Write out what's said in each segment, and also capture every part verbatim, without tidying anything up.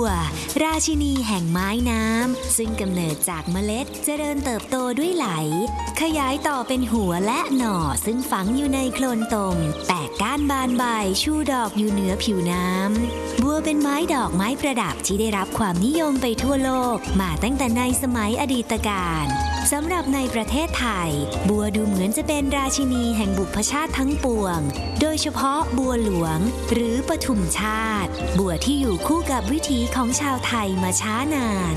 วราชินีแห่งไม้น้ำซึ่งกำเนิดจากเมล็ดเจริญเติบโตด้วยไหลขยายต่อเป็นหัวและหน่อซึ่งฝังอยู่ในโคลนตมแตกก้านบานใบชูดอกอยู่เหนือผิวน้ำบัวเป็นไม้ดอกไม้ประดับที่ได้รับความนิยมไปทั่วโลกมาตั้งแต่ในสมัยอดีตการสำหรับในประเทศไทยบัวดูเหมือนจะเป็นราชินีแห่งบุพชาติทั้งปวงโดยเฉพาะบัวหลวงหรือปทุมชาติบัวที่อยู่คู่กับวิถีของชาวไทยมาช้านาน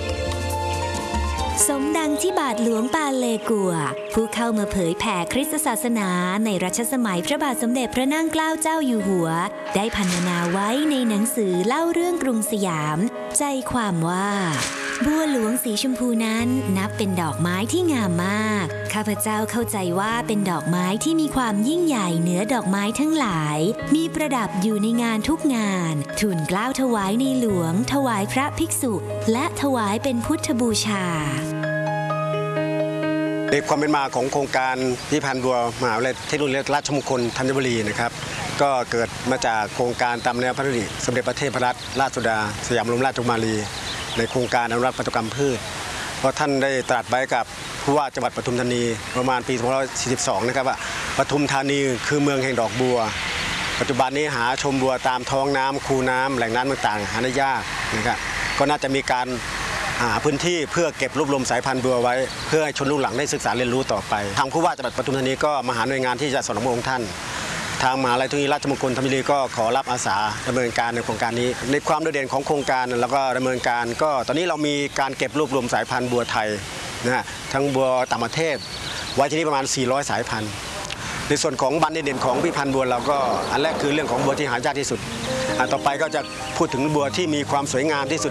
สมดังที่บาทหลวงปาเลกัวผู้เข้ามาเผยแผ่คริสตศาสนาในรัชสมัยพระบาทสมเด็จพระนั่งเกล้าเจ้าอยู่หัวได้พรรณนาไว้ในหนังสือเล่าเรื่องกรุงสยามใจความว่าบัวหลวงสีชมพูนั้นนับเป็นดอกไม้ที่งามมากข้าพเจ้าเข้าใจว่าเป็นดอกไม้ที่มีความยิ่งใหญ่เหนือดอกไม้ทั้งหลายมีประดับอยู่ในงานทุกงานทูลเกล้าถวายในหลวงถวายพระภิกษุและถวายเป็นพุทธบูชาในความเป็นมาของโครงการพิพิธภัณฑ์บัวมหาวิทยาลัยเทคโนโลยีราชมงคลธัญบุรีนะครับก็เกิดมาจากโครงการตามแนวพระราชดำริสมเด็จพระเทพรัตนราชสุดาสยามบรมราชกุมารีในโครงการอนุรักษ์ปัตตกรรมพืชเพราะท่านได้ตรัสไว้กับผู้ว่าจังหวัดปทุมธานีประมาณปีสองพันห้าร้อยสี่สิบสองนะครับว่าปทุมธานีคือเมืองแห่งดอกบัวปัจจุบันนี้หาชมบัวตามท้องน้ำคูน้ำแหล่งน้ำต่างๆหาได้ยากนะครับก็น่าจะมีการหาพื้นที่เพื่อเก็บรวบรวมสายพันธุ์บัวไว้เพื่อให้ชนรุ่นหลังได้ศึกษาเรียนรู้ต่อไปทางผู้ว่าจังหวัดปทุมธานีก็มาหาหน่วยงานที่จะสนับสนุนองค์ท่านทางมหาวิทยาลัยเทคโนโลยีราชมงคลธัญบุรีก็ขอรับอาสาดำเนินการในโครงการนี้ในความโดดเด่นของโครงการแล้วก็ดำเนินการก็ตอนนี้เรามีการเก็บรวบรวมสายพันธุ์บัวไทยนะฮะทั้งบัวต่างประเทศไว้ที่นี่ประมาณสี่ร้อยสายพันธุ์ในส่วนของบันเด่นของพิพิธภัณฑ์บัวเราก็อันแรกคือเรื่องของบัวที่หายากที่สุดอันต่อไปก็จะพูดถึงบัวที่มีความสวยงามที่สุด